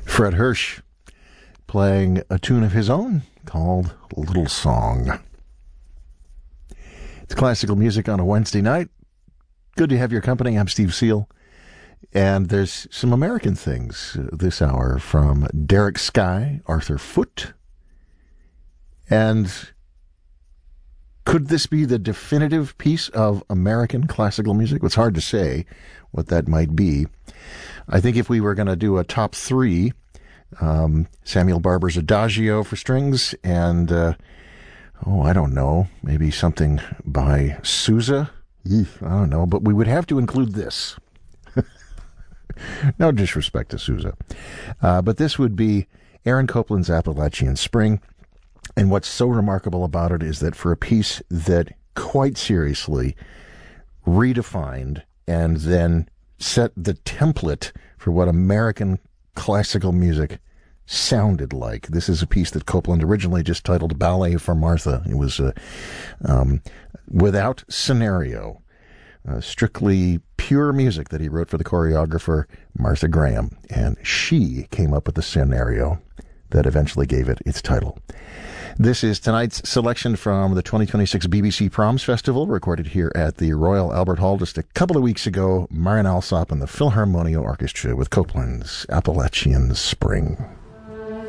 Fred Hirsch playing a tune of his own called Little Song. It's classical music on a Wednesday night. Good to have your company. I'm Steve Seal. And there's some American things this hour from Derek Skye, Arthur Foote. And could this be the definitive piece of American classical music? It's hard to say what that might be. I think if we were going to do a top three, Samuel Barber's Adagio for strings and, I don't know, maybe something by Sousa. I don't know, but we would have to include this. No disrespect to Sousa. But this would be Aaron Copland's Appalachian Spring. And what's so remarkable about it is that for a piece that quite seriously redefined and then set the template for what American classical music sounded like. This is a piece that Copland originally just titled Ballet for Martha. It was without scenario, strictly pure music that he wrote for the choreographer Martha Graham. And she came up with the scenario that eventually gave it its title. This is tonight's selection from the 2026 BBC Proms Festival, recorded here at the Royal Albert Hall just a couple of weeks ago. Marian Alsop and the Philharmonia Orchestra with Copland's Appalachian Spring.